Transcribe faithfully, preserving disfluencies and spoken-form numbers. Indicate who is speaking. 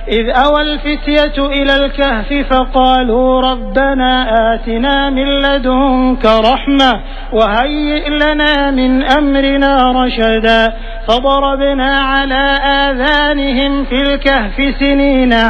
Speaker 1: إذ أوى الفتية إلى الكهف فقالوا ربنا آتنا من لدنك رحمة وهيئ لنا من أمرنا رشدا فضربنا على آذانهم في الكهف سنين